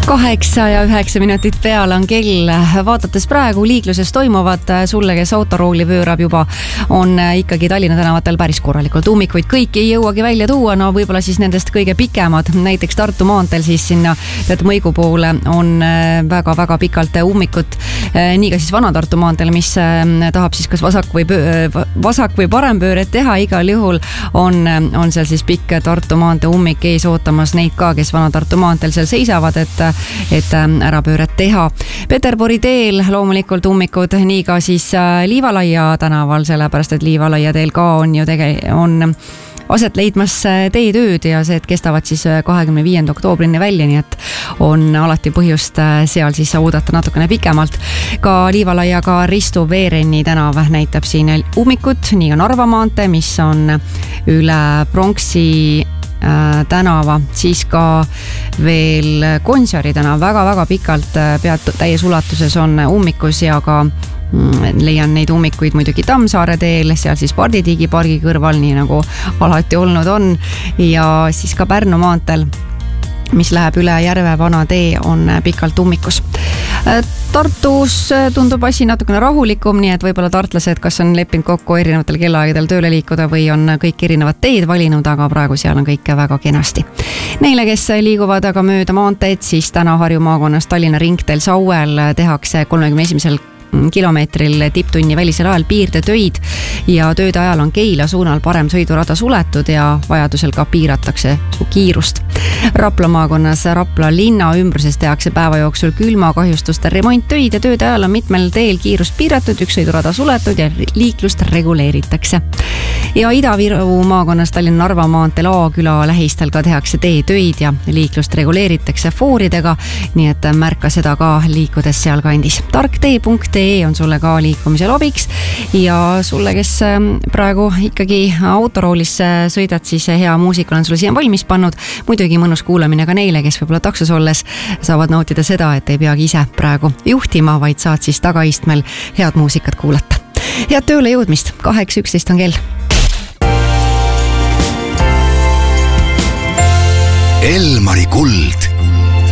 8:09 peale on kell. Vaadates praegu liikluses toimuvat, sulle, kes autorooli pöörab juba, on ikkagi Tallinna tänavatel päris korralikult ummikuid. Kõiki ei jõuagi välja tuua, no võib-olla siis nendest kõige pikemad. Näiteks Tartu maanteel siis sinna Mõigu poole on väga-väga pikalt ummikut. Nii ka siis Vana-Tartu maanteel, mis tahab siis kas vasak või parempööret teha, igal juhul on seal siis pikk Tartu maantee ummik ees ootamas neid ka, kes Vana-Tartu maanteel seal seisavad, et ärapööret teha. Peterburi teel loomulikult ummikud, nii ka siis Liivalaia tänaval, sellepärast et Liivalaia teel ka on ju on aset leidmas teetööd ja see, et kestavad siis 25. oktoobrini välja, nii et on alati põhjust seal siis oodata natukene pikemalt. Ka Liivalaiaga Risto Veereni tänav näitab siin ummikut, nii on Narva maantee, mis on üle Pronksi tänava, siis ka veel Gonsiori tänav väga-väga pikalt pead täies ulatuses on ummikus ja ka leian neid ummikuid muidugi Tammsaare teel, seal siis Parditiigi pargi kõrval, nii nagu alati olnud on, ja siis ka Pärnu maanteel, mis läheb üle Järve vana tee, on pikalt ummikus. Tartus tundub asi natukene rahulikum, nii et võib-olla tartlased kas on leppinud kokku erinevatel kellaaegadel tööle liikuda või on kõik erinevad teed valinud, aga praegu seal on kõik väga kenasti. Neile, kes liiguvad aga mööda maanteed, siis täna Harju maakonnas Tallinna ringteel Sauel tehakse 31. kilomeetril tipptunni välisel ajal piirdetöid ja tööde ajal on Keila suunal parem sõidurada suletud ja vajadusel ka piiratakse kiirust. Rapla maakonnas Rapla linna ümbruses tehakse päeva jooksul külmakahjustuste remonttöid ja tööde ajal on mitmel teel kiirust piiratud, üks sõidurada suletud ja liiklust reguleeritakse. Ja Ida-Viru maakonnas Tallinna Narva maanteel Aaküla lähistel ka tehakse teetöid ja liiklust reguleeritakse fooridega, nii et märka seda ka liikudes sealkandis. Tarktee.ee on sulle ka liikumisel abiks ja sulle, kes praegu ikkagi autoroolis sõidad, siis hea muusik olen sulle siia valmis pannud. Muidugi mõnus kuulamine ka neile, kes võib-olla taksos olles saavad nautida seda, et ei peagi ise praegu juhtima, vaid saad siis tagaistmel head muusikat kuulata. Head tööle jõudmist, 8:11 on kell. Elmari kuld